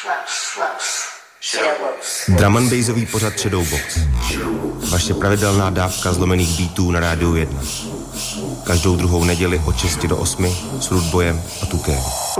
Drum and bassový pořad Shadowbox. Vaše pravidelná dávka zlomených beatů na Rádiu 1. Každou druhou neděli od 6 do 8 s Rudboyem a Tukem.